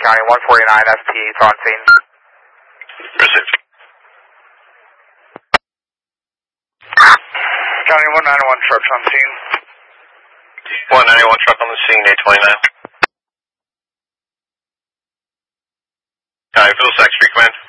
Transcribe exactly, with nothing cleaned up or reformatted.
County, one forty-nine S T, it's on scene. Received. County one ninety-one trucks on scene. one ninety-one truck on the scene, eight twenty-nine. County Middlesex, Street Command.